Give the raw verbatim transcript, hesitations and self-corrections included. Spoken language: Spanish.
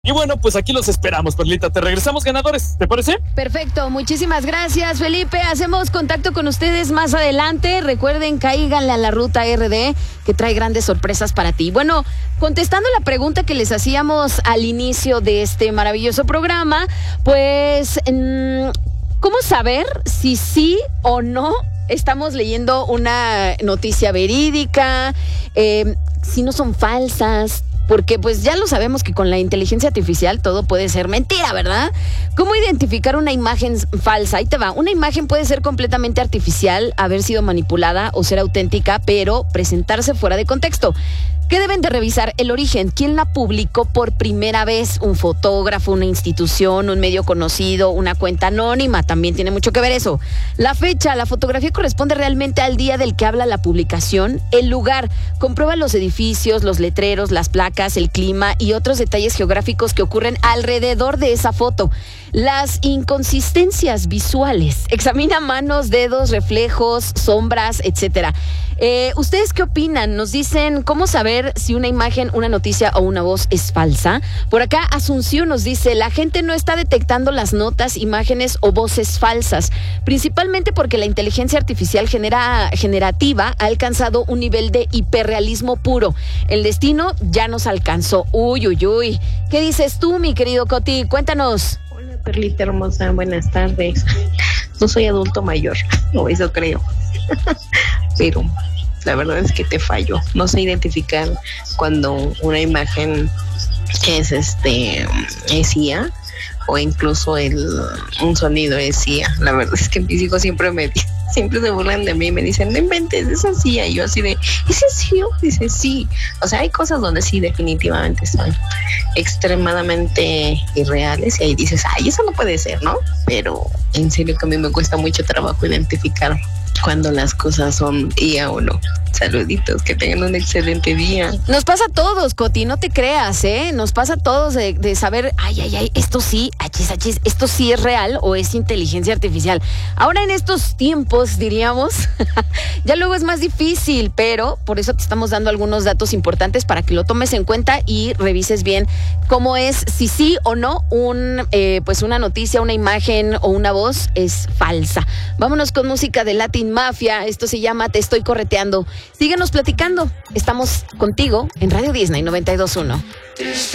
Y bueno, pues aquí los esperamos, Perlita. Te regresamos ganadores, ¿te parece? Perfecto, muchísimas gracias, Felipe. Hacemos contacto con ustedes más adelante. Recuerden, cáiganle a la ruta R D, que trae grandes sorpresas para ti. Bueno, contestando la pregunta que les hacíamos al inicio de este maravilloso programa, pues, ¿cómo saber si sí o no estamos leyendo una noticia verídica? Eh, si no son falsas. Porque pues ya lo sabemos que con la inteligencia artificial todo puede ser mentira, ¿verdad? ¿Cómo identificar una imagen falsa? Ahí te va. Una imagen puede ser completamente artificial, haber sido manipulada o ser auténtica, pero presentarse fuera de contexto. ¿Qué deben de revisar? El origen. ¿Quién la publicó por primera vez? Un fotógrafo, una institución, un medio conocido, una cuenta anónima. También tiene mucho que ver eso. La fecha. La fotografía corresponde realmente al día del que habla la publicación. El lugar. Comprueba los edificios, los letreros, las placas, el clima y otros detalles geográficos que ocurren alrededor de esa foto. Las inconsistencias visuales. Examina manos, dedos, reflejos, sombras, etcétera. Eh, ¿Ustedes qué opinan? Nos dicen cómo saber si una imagen, una noticia o una voz es falsa. Por acá Asunción nos dice, la gente no está detectando las notas, imágenes o voces falsas, principalmente porque la inteligencia artificial genera, generativa ha alcanzado un nivel de hiperrealismo puro. El destino ya nos alcanzó. Uy, uy, uy. ¿Qué dices tú, mi querido Coti? Cuéntanos. Hola, Perlita hermosa, buenas tardes. No soy adulto mayor, o eso creo. Pero la verdad es que te fallo. No sé identificar cuando una imagen es este es I A o incluso el un sonido es I A. La verdad es que mis hijos siempre me siempre se burlan de mí y me dicen, no inventes, eso es I A. Y yo así de, ¿es en serio? Dice, sí. O sea, hay cosas donde sí definitivamente son extremadamente irreales y ahí dices, ay, eso no puede ser, ¿no? Pero en serio que a mí me cuesta mucho trabajo identificar cuando las cosas son I A o no. Saluditos, que tengan un excelente día. Nos pasa a todos, Coti, no te creas, ¿eh? Nos pasa a todos de, de saber, ay, ay, ay, esto sí, achis, achis, esto sí es real o es inteligencia artificial. Ahora en estos tiempos, diríamos, ya luego es más difícil, pero por eso te estamos dando algunos datos importantes para que lo tomes en cuenta y revises bien cómo es, si sí o no, un, eh, pues una noticia, una imagen o una voz es falsa. Vámonos con música de Latin Mafia, esto se llama Te Estoy Correteando. Síguenos platicando, estamos contigo en Radio Disney noventa y dos punto uno.